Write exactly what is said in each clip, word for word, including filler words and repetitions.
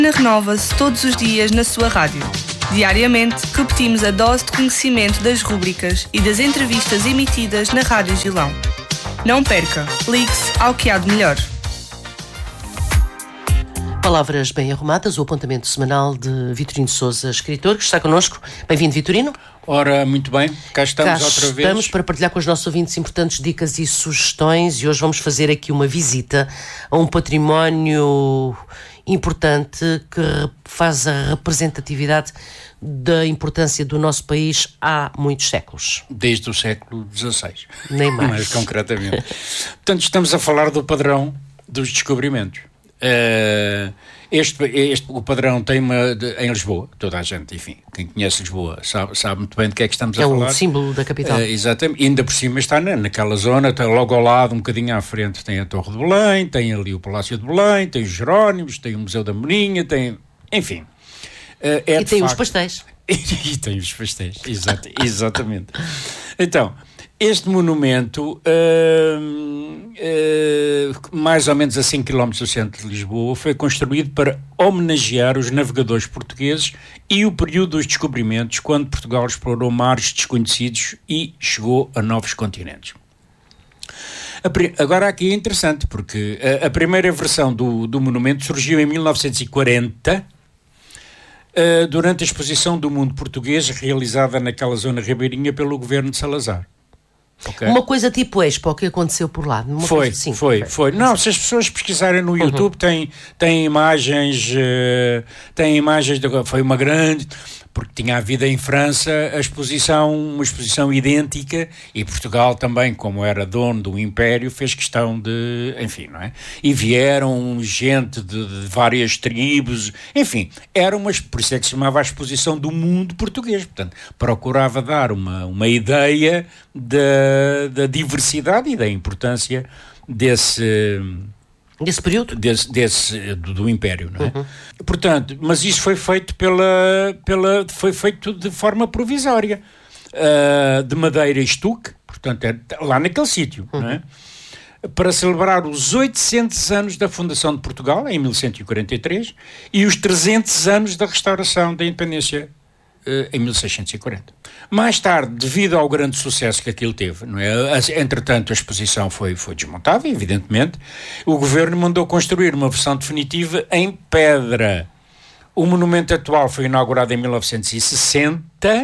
Renova-se todos os dias na sua rádio. Diariamente, repetimos a dose de conhecimento das rúbricas e das entrevistas emitidas na Rádio Gilão. Não perca, ligue-se ao que há de melhor. Palavras bem arrumadas, o apontamento semanal de Vitorino Sousa, escritor, que está connosco. Bem-vindo, Vitorino. Ora, muito bem, cá estamos cá outra vez. Estamos para partilhar com os nossos ouvintes importantes dicas e sugestões, e hoje vamos fazer aqui uma visita a um património importante que faz a representatividade da importância do nosso país há muitos séculos. Desde o século dezasseis. Nem mais. Mais concretamente. Portanto, estamos a falar do padrão dos descobrimentos. Uh, este, este, o padrão tem uma de, em Lisboa, toda a gente, enfim, quem conhece Lisboa sabe, sabe muito bem de que é que estamos é a um falar. É um símbolo da capital. Uh, exatamente, e ainda por cima está na, naquela zona, está logo ao lado, um bocadinho à frente, tem a Torre de Belém, tem ali o Palácio de Belém, tem os Jerónimos, tem o Museu da Moninha, tem, enfim. Uh, é e tem facto, os pastéis. E tem os pastéis, exato, exatamente. Então, este monumento, uh, uh, mais ou menos a cinco quilómetros do centro de Lisboa, foi construído para homenagear os navegadores portugueses e o período dos descobrimentos, quando Portugal explorou mares desconhecidos e chegou a novos continentes. Agora aqui é interessante, porque a, a primeira versão do, do monumento surgiu em mil novecentos e quarenta, uh, durante a exposição do mundo português, realizada naquela zona ribeirinha pelo governo de Salazar. Okay. Uma coisa tipo Expo que aconteceu por lá. Uma foi, coisa, sim, foi, foi. Não, se as pessoas pesquisarem no YouTube, uhum. tem, tem imagens, uh, tem imagens, de, foi uma grande, porque tinha havido em França a exposição, uma exposição idêntica, e Portugal também, como era dono do Império, fez questão de, enfim, não é? E vieram gente de, de várias tribos, enfim, era uma, por isso é que se chamava a exposição do mundo português, portanto, procurava dar uma, uma ideia da, da diversidade e da importância desse... Desse período? Desse, desse, do, do Império, não é? Uhum. Portanto, mas isso foi feito pela, pela, foi feito de forma provisória, uh, de madeira e estuque, portanto, é, lá naquele sítio, uhum. não é? Para celebrar os oitocentos anos da fundação de Portugal, em mil cento e quarenta e três, e os trezentos anos da restauração da independência, uh, em mil seiscentos e quarenta. Mais tarde, devido ao grande sucesso que aquilo teve, não é? Entretanto, a exposição foi, foi desmontada, evidentemente. O governo mandou construir uma versão definitiva em pedra. O monumento atual foi inaugurado em mil novecentos e sessenta,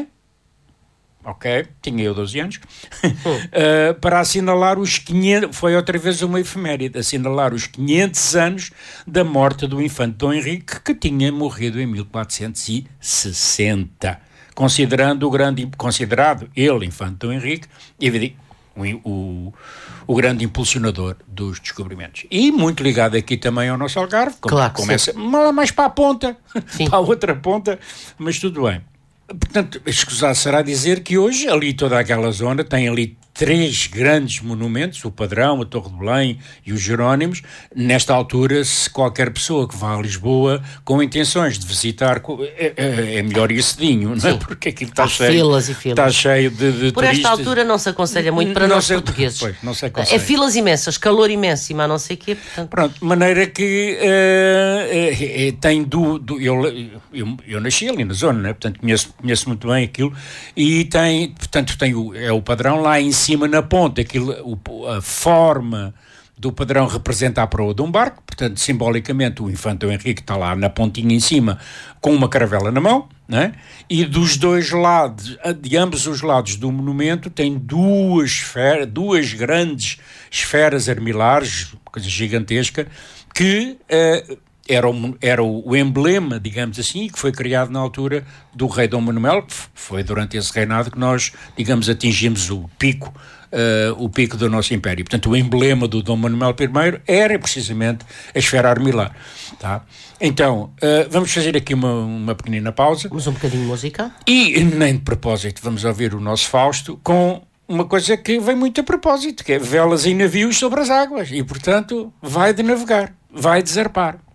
ok, tinha eu doze anos, uh, para assinalar os quinhentos, foi outra vez uma efeméride, assinalar os quinhentos anos da morte do infante Dom Henrique, que tinha morrido em mil quatrocentos e sessenta. Considerando o grande, considerado ele, infante Dom Henrique, o, o, o grande impulsionador dos descobrimentos. E muito ligado aqui também ao nosso Algarve, como claro, começa mais para a ponta, para a outra ponta, mas tudo bem. Portanto, escusar será dizer que hoje, ali toda aquela zona, tem ali três grandes monumentos, o Padrão, a Torre de Belém e os Jerónimos. Nesta altura, se qualquer pessoa que vá a Lisboa com intenções de visitar, é, é, é melhor ir cedinho, não é? Porque aquilo está cheio, filas e filas. Está cheio de, de Por turistas. Esta altura não se aconselha muito para não nós se, portugueses. Pois, não se aconselha. É filas imensas, calor imenso, mas não sei o quê. Portanto... Pronto, de maneira que uh, é, é, tem do... do eu, eu, eu nasci ali na zona, né? Portanto conheço, conheço muito bem aquilo, e tem, portanto, tem o, é o Padrão lá em cima na ponta, aquilo, o, a forma do Padrão representa a proa de um barco, portanto, simbolicamente o infante Dom Henrique está lá na pontinha em cima com uma caravela na mão, né? E dos dois lados, de ambos os lados do monumento, tem duas, esferas, duas grandes esferas armilares, coisa gigantesca, que... Uh, Era, o, era o, o emblema, digamos assim, que foi criado na altura do rei Dom Manuel, que foi durante esse reinado que nós, digamos, atingimos o pico, uh, o pico do nosso império. Portanto, o emblema do Dom Manuel I era precisamente a esfera armilar. Tá? Então, uh, vamos fazer aqui uma, uma pequenina pausa. Vamos um bocadinho de música. E, nem de propósito, vamos ouvir o nosso Fausto com uma coisa que vem muito a propósito, que é velas em navios sobre as águas. E, portanto, vai de navegar, vai de zarpar.